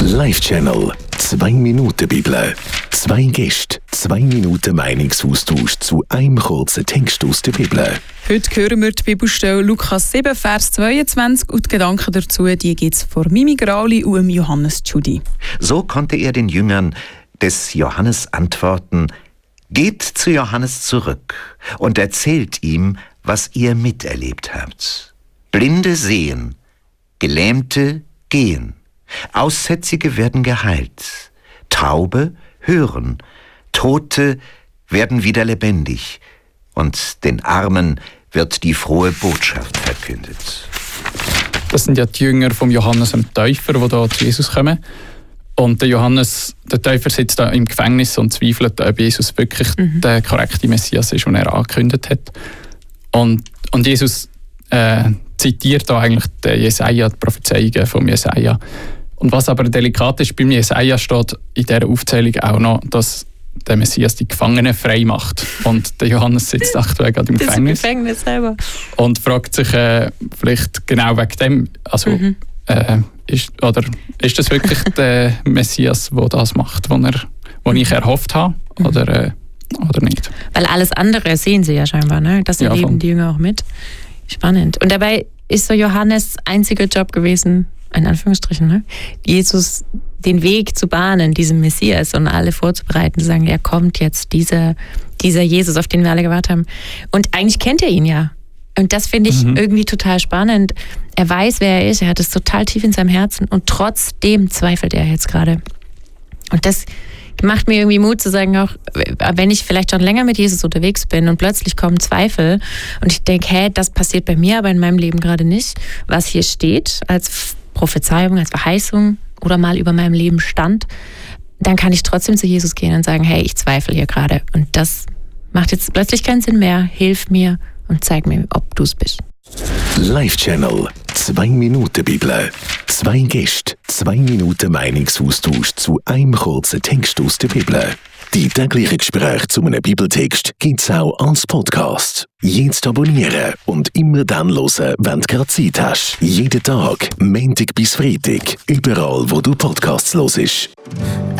Live-Channel 2 Minuten Bibel. 2 Gäste, 2 Minuten Meinungsaustausch zu einem kurzen Text aus der Bibel. Heute hören wir die Bibelstelle Lukas 7, Vers 22 und die Gedanken dazu, die gibt es von Mimi Grauli und Johannes Tschudi. So konnte er den Jüngern des Johannes antworten: Geht zu Johannes zurück und erzählt ihm, was ihr miterlebt habt. Blinde sehen, Gelähmte gehen, Aussätzige werden geheilt, Taube hören, Tote werden wieder lebendig und den Armen wird die frohe Botschaft verkündet. Das sind ja die Jünger vom Johannes dem Täufer, die hier zu Jesus kommen. Und der Johannes, der Täufer, sitzt da im Gefängnis und zweifelt, ob Jesus wirklich der korrekte Messias ist, den er angekündigt hat. Und Jesus zitiert da eigentlich den Jesaja, die Prophezeiungen vom Jesaja. Und was aber delikat ist, beim Jesaja steht in dieser Aufzählung auch noch, dass der Messias die Gefangenen frei macht. Und der Johannes sitzt aktuell gerade im Gefängnis. Gefängnis selber. Und fragt sich vielleicht genau wegen dem, also ist das wirklich der Messias, der das macht, den ich erhofft habe, oder nicht? Weil alles andere sehen sie ja scheinbar, ne? Das erleben die Jünger auch mit. Spannend. Und dabei ist so Johannes' einziger Job gewesen, in Anführungsstrichen, ne? Jesus den Weg zu bahnen, diesem Messias, und alle vorzubereiten, zu sagen, er kommt jetzt, dieser Jesus, auf den wir alle gewartet haben. Und eigentlich kennt er ihn ja. Und das finde ich irgendwie total spannend. Er weiß, wer er ist, er hat es total tief in seinem Herzen und trotzdem zweifelt er jetzt gerade. Und das macht mir irgendwie Mut zu sagen, auch wenn ich vielleicht schon länger mit Jesus unterwegs bin und plötzlich kommen Zweifel und ich denke, das passiert bei mir, aber in meinem Leben gerade nicht. Was hier steht als Prophezeiung, als Verheißung oder mal über meinem Leben stand, dann kann ich trotzdem zu Jesus gehen und sagen, hey, ich zweifle hier gerade. Und das macht jetzt plötzlich keinen Sinn mehr. Hilf mir und zeig mir, ob du es bist. Live-Channel 2 Minuten Bibel. 2 Gäste, 2 Minuten Meinungsaustausch zu einem kurzen Text aus der Bibel. Die täglichen Gespräche zu einem Bibeltext gibt es auch als Podcast. Jetzt abonnieren und immer dann hören, wenn du gerade Zeit hast. Jeden Tag, Montag bis Freitag, überall wo du Podcasts hörst.